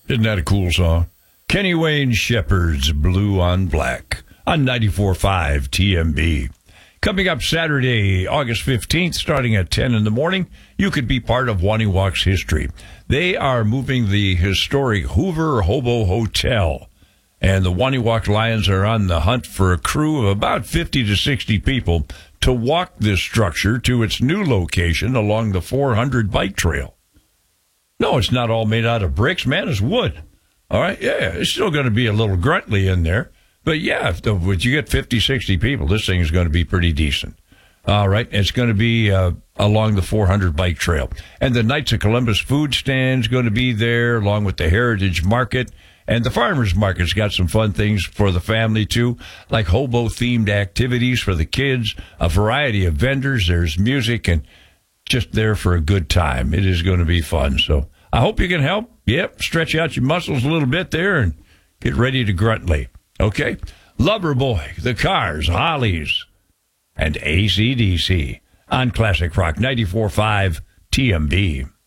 Isn't that a cool song? Kenny Wayne Shepherd's Blue on Black on 94.5 TMB. Coming up Saturday, August 15th, starting at 10 in the morning, you could be part of Waniwak's history. They are moving the historic Hoover Hobo Hotel, and the Waniwak Lions are on the hunt for a crew of about 50 to 60 people to walk this structure to its new location along the 400 bike trail. No, it's not all made out of bricks, man. It's wood. All right? Yeah, it's still going to be a little gruntly in there. But, yeah, if you get 50, 60 people, this thing is going to be pretty decent. All right? It's going to be along the 400 bike trail. And the Knights of Columbus food stand's going to be there, along with the Heritage Market. And the Farmers Market's got some fun things for the family, too, like hobo-themed activities for the kids, a variety of vendors. There's music and just there for a good time. It is going to be fun. So I hope you can help. Yep, stretch out your muscles a little bit there and get ready to gruntly. Okay? Loverboy, The Cars, Hollies, and AC/DC on Classic Rock 94.5 TMB.